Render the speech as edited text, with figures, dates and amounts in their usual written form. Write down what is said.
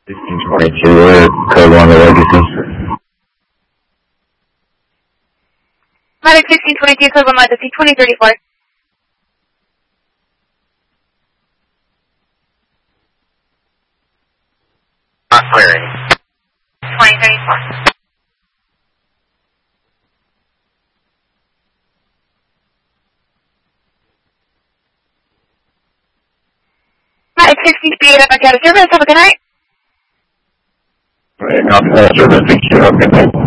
1622, code 1 the legacy. Matic 1622, code 1 legacy, 2034. Not clearing. 2034. Matic 1638, I'm back out of service. Have a good night. Copy that, service. Thank you. Have a good night.